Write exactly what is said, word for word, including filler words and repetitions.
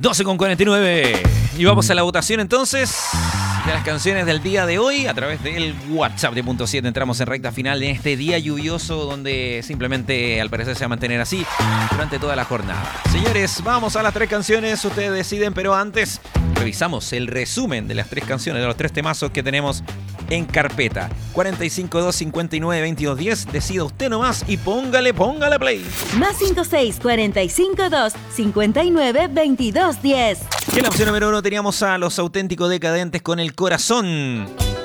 doce con cuarenta y nueve. Y vamos a la votación entonces de las canciones del día de hoy a través del WhatsApp de Punto siete. Entramos en recta final en este día lluvioso donde simplemente al parecer se va a mantener así durante toda la jornada. Señores, vamos a las tres canciones, ustedes deciden, pero antes revisamos el resumen de las tres canciones, de los tres temazos que tenemos en carpeta. cuarenta y cinco, dos cincuenta y nueve, veintidós diez. Decida usted nomás y póngale, póngale play. Más cincuenta y seis, cuarenta y cinco, dos cincuenta y nueve, veintidós diez. Y en la opción número uno teníamos a Los Auténticos Decadentes con El Corazón.